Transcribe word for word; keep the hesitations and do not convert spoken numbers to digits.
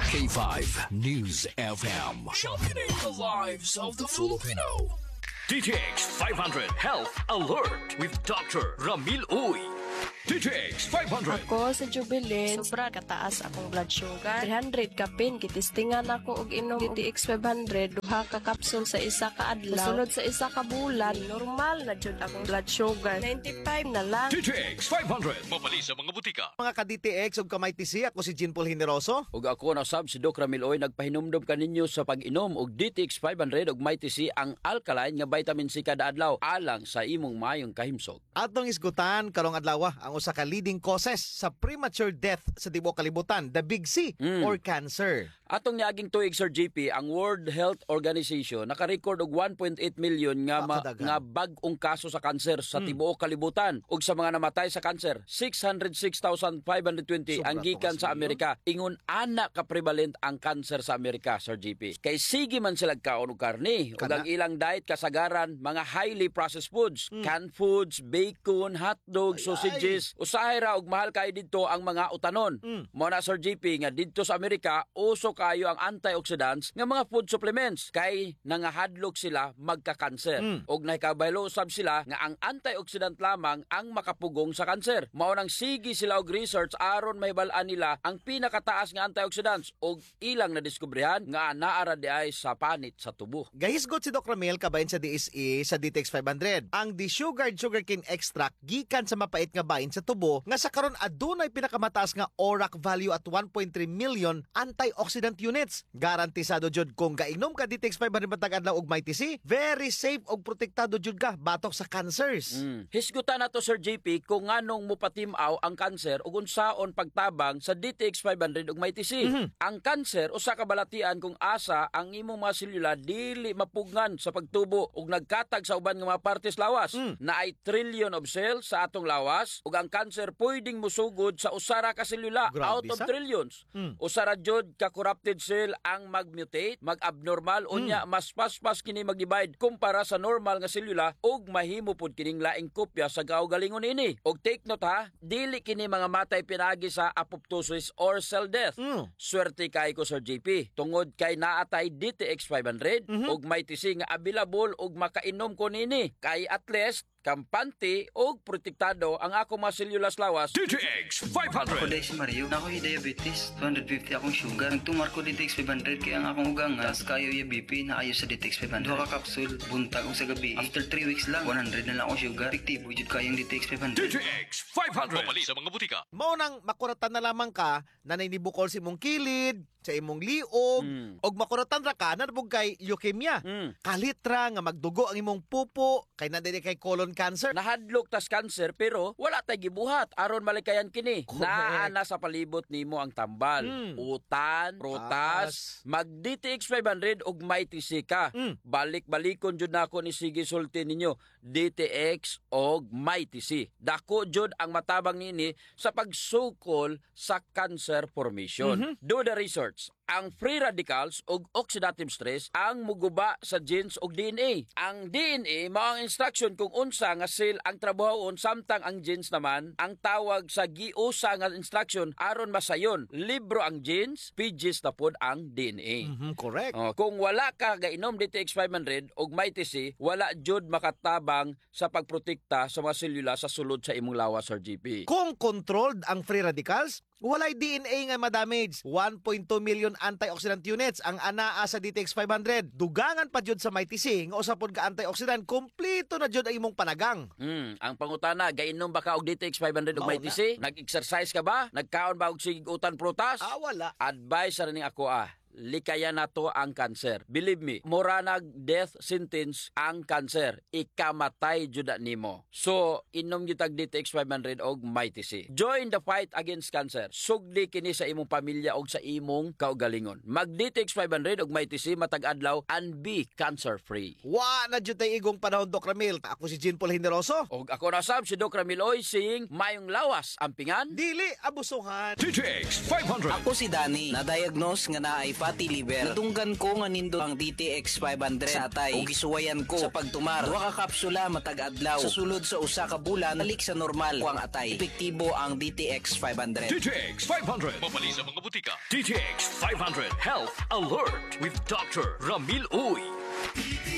K five News F M. Championing the lives of the Filipino. D T X five hundred Health Alert with Doctor Ramil Uy. D T X five hundred. Ako sa Jubilin, sobra kataas akong blood sugar. three hundred kapin, kitistingan ako og inom D T X five hundred, duha ka kapsul sa isa ka adlaw. Sunod sa isa ka bulan, normal na jud akong blood sugar. ninety-five na lang. D T X five hundred. Mabali sa mga butika. Mga ka-D T X ug kamay T C, ako si Jean Paul Generoso. Ug ako na sab si Doc Ramil Oy, nagpahinumdum kaninyo sa pag-inom og D T X five hundred ug may T C ang alkaline nga vitamin C kada adlaw alang sa imong mayong kahimsog. Atong isgutan karong adlaw ang usa ka leading causes sa premature death sa tibuok kalibutan, the big C Mm. or cancer. Atong niaging tuig Sir G P, ang World Health Organization naka-record og one point eight million nga ma- Pakadagan. nga bag-ong kaso sa kanser sa tibuok kalibutan ug sa mga namatay sa kanser six hundred six thousand five hundred twenty Sobra ang to gikan kasi sa yun. Amerika. Ingon ana ka prevalent ang kanser sa Amerika, Sir G P. Kay sige man sila kaon og karne ug Kana. ang ilang diet kasagaran mga highly processed foods, canned foods, bacon, hotdog, Ay, sausages. Usahay ra og mahal kay didto ang mga utanon. Mm. Mo na Sir G P nga didto sa Amerika uso kayo ang antioxidants nga mga food supplements kay nangahadlok sila magka-kanser. Mm. Og nahikabaylo usab sila nga ang antioxidant lamang ang makapugong sa kanser. Mao nang sige sila og research aron mahibal-an nila ang pinakataas nga antioxidants og ilang nadiskubrihan nga naara di ay sa panit sa tubo. Gahisgot si Doc Ramil kabahin sa D S E sa D T X five hundred. Ang desugared sugarcane extract gikan sa mapait nga bahin sa tubo nga sa karon adunay pinakamataas nga O R A C value at one point three million antioxidant units. Garantisado jud kung gainom ka D T X five hundred matag adlaw og may T C, very safe og protektado jud ka batok sa cancers. Mm. Hisgutan nato Sir J P kung nganong mupatimaw ang kanser ug unsaon pagtabang sa D T X five hundred ug may T C. Mhm. Ang kanser usa ka balatian kung asa ang imong mga selula dili mapugnan sa pagtubo ug nagkatag sa uban nga mga partes lawas. Mm. Naay trillion of cells sa atong lawas ug ang kanser pwedeng musugod sa usara ka selula Grabe out of sa? trillions. Mm. Usara jud ka corrupted cell ang mag-mutate, mag-abnormal unya mas paspas kini mag-divide kumpara sa normal nga selula ug mahimo pud kining laing kopya sa kaugalingon ini. Og take note ha, dili kini mga matay pinagi sa apoptosis or cell death. Mm. Swerte kay ko Sir J P. Tungod kay naatay D T X five hundred ug may T C nga available ug makainom ko nini. Kay at least kampante og protektado ang ako mga sellulas lawas. D T X five Ako hundred. dahil si Mario, na ako yung diabetes, two hundred fifty akong sugar. Nagtumar ko D T X five hundred kaya ang akong ugangas, kayo yung B P na ayos sa D T X five hundred. Duha ka kapsul, buntag ko sa gabi. After three weeks lang, one hundred na lang akong sugar. Epektibo jud kayong D T X five D hundred. T X five hundred. Mabali sa mga butika. Mao nang makuratan na lamang ka na nainibukol sa imong kilid, sa imong liog, Mm. og makuratan ra ka na nabog kay leukemia. Mm. Kalitra nga magdugo ang imong pupo, kay na dili kay colon cancer. Nahadlok tas cancer pero wala tay gibuhat aron malikayan kini. Correct. Naa na sa palibot nimo ang tambal, Mm. utan, prutas, mag D T X five hundred ug may T C ka. Mm. Balik-balikon jud nako ni sige sulti ninyo D T X og may T C. Dako jud ang matabang nini sa pagsukol sa cancer formation. Do the research. Ang free radicals ug oxidative stress ang muguba sa genes ug D N A. Ang D N A mao ang instruction kung unsa nga cell ang trabahon samtang ang genes naman ang tawag sa giusa nga instruction aron masayon. Libro ang genes, pages na pod ang D N A. Mhm, correct. Oh, kung wala ka gainom D T X five hundred ug may T C, wala jud makatabang sa pagprotekta sa mga selula sa sulod sa imong lawas Sir G P. Kung controlled ang free radicals, walay D N A nga ma-damage. one point two million antioxidant units ang anaa sa D T X five hundred. Dugangan pa jud sa may T C nga usa pod ka antioxidant, kompleto na jud ang imong panagang. Hmm, ang pangutana, gainom ba ka og D T X five hundred ug may Mao T C? Nag-exercise ka ba? Nagkaon ba og sig-utan prutas? Ah, wala. Advice ra ning ako ah. Likaya na to ang cancer. Believe me, mura nag death sentence ang cancer. Ikamatay jud nimo. So, inom gyud tag D T X five hundred og may T C. Join the fight against cancer. Sugdi kini sa imong pamilya og sa imong kaugalingon. Mag D T X five hundred og may T C matag adlaw and be cancer free. Wa na jud tay igong panahon, Doc Ramil. Ako si Jean Paul Generoso. Og ako na sab si Doc Ramil Oy sing mayong lawas ampingan. Dili abusuhan. D T X five hundred. Ako si Danny, na-diagnose nga na ay fatty liver. Natunggan ko nga nindot ang D T X five hundred sa atay ug gisuwayan ko sa pagtumar. Duha ka kapsula matag adlaw. Sa sulod sa usa ka bulan balik sa normal ko ang atay. Epektibo ang D T X five hundred. D T X five hundred. Mabali sa mga butika. D T X five hundred Health Alert with Doctor Ramil Uy.